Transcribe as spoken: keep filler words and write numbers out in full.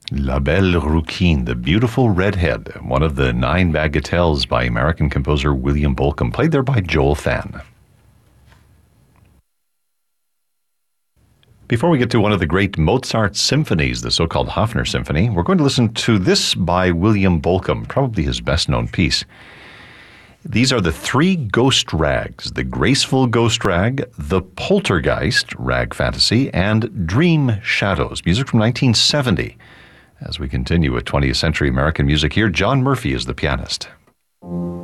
La Belle Rouquine, the beautiful redhead, one of the nine bagatelles by American composer William Bolcom, played there by Joel Than. Before we get to one of the great Mozart symphonies, the so-called Hofner Symphony, we're going to listen to this by William Bolcom, probably his best-known piece. These are the three ghost rags: the graceful ghost rag, the poltergeist rag fantasy, and dream shadows. Music from nineteen seventy. As we continue with twentieth century American music here, John Murphy is the pianist.